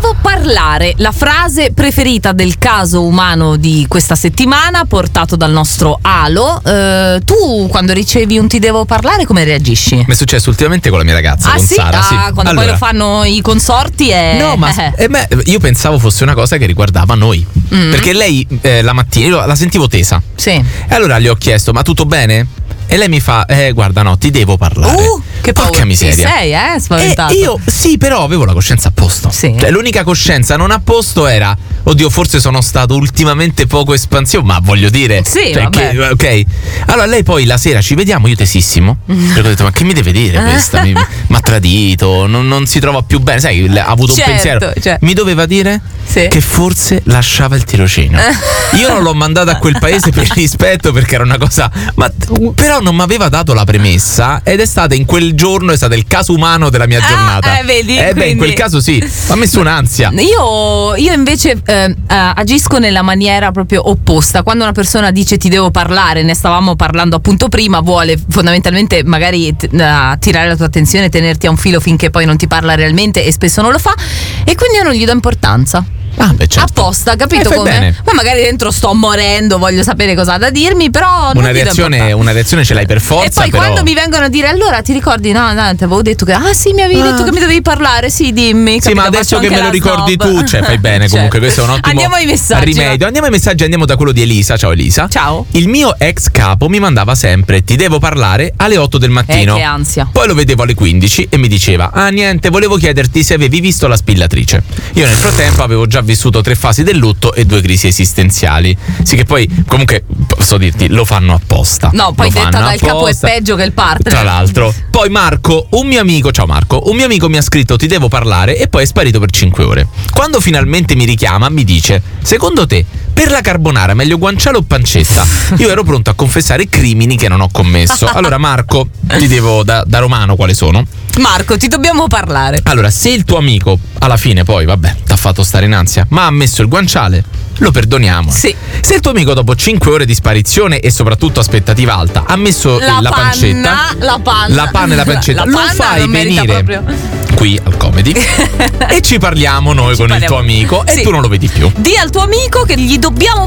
devo parlare, la frase preferita del caso umano di questa settimana, portato dal nostro Alo. Tu quando ricevi un ti devo parlare come reagisci? Mi è successo ultimamente con la mia ragazza, con sì? Sara. Sì. Quando allora, poi lo fanno i consorti No, ma io pensavo fosse una cosa che riguardava noi. Perché lei la mattina io la sentivo tesa. Sì. E allora le ho chiesto: ma tutto bene? E lei mi fa: guarda, no, ti devo parlare. Che porca miseria. Sei, spaventato. E io sì, però avevo la coscienza a posto. Sì. Cioè, l'unica coscienza non a posto era: oddio, forse sono stato ultimamente poco espansivo, ma voglio dire. Sì, cioè, vabbè. ok. Allora lei poi la sera ci vediamo, io tesissimo. Perché ho detto: ma che mi deve dire questa? Mi ha tradito, non si trova più bene. Sai, ha avuto un pensiero. Cioè. Mi doveva dire che forse lasciava il tirocinio. Io non l'ho mandata a quel paese per rispetto, perché era una cosa. Però non mi aveva dato la premessa, ed è stata in quel giorno, è stato il caso umano della mia giornata. Vedi, beh, in quel caso sì, mi ha messo un'ansia. Io invece agisco nella maniera proprio opposta. Quando una persona dice ti devo parlare, ne stavamo parlando appunto prima, vuole fondamentalmente magari attirare la tua attenzione, tenerti a un filo finché poi non ti parla realmente, e spesso non lo fa, e quindi io non gli do importanza. Beh, certo. Apposta, capito fai come? bene. Ma magari dentro sto morendo, voglio sapere cosa ha da dirmi, però non una reazione ce l'hai per forza. E poi però quando mi vengono a dire: allora ti ricordi? No, ti avevo detto che sì, mi avevi detto che mi dovevi parlare. Sì, dimmi. Sì, ma adesso che me lo ricordi tu, cioè fai bene. Comunque questo è un ottimo Andiamo ai messaggi. rimedio. Andiamo ai messaggi, andiamo da quello di Elisa. Ciao Elisa. Ciao. Il mio ex capo mi mandava sempre: ti devo parlare alle 8 del mattino. Che ansia. Poi lo vedevo alle 15 e mi diceva: niente, volevo chiederti se avevi visto La spillatrice. Io nel frattempo avevo già vissuto 3 fasi del lutto e 2 crisi esistenziali. Sì, che poi comunque posso dirti, lo fanno apposta. No, poi detta dal capo è peggio che il partner. Tra l'altro. Poi Marco, un mio amico mi ha scritto: ti devo parlare, e poi è sparito per 5 ore. Quando finalmente mi richiama mi dice: secondo te per la carbonara meglio guanciale o pancetta? Io ero pronto a confessare crimini che non ho commesso. Allora Marco, ti devo da romano quali sono? Marco, ti dobbiamo parlare. Allora, se il tuo amico alla fine poi, vabbè, t'ha fatto stare in ansia, ma ha messo il guanciale, lo perdoniamo. Sì. Se il tuo amico dopo 5 ore di sparizione e soprattutto aspettativa alta ha messo la pancetta, la panna e la pancetta, lo fai venire qui al Comedy e ci parliamo noi con il tuo amico, e tu non lo vedi più. Dì al tuo amico che gli dobbiamo